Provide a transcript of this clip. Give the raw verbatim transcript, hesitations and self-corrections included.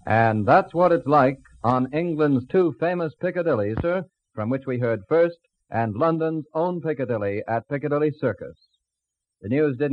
And that's what it's like on England's two famous Piccadillys, sir, from which we heard first, and London's own Piccadilly at Piccadilly Circus. The news didn't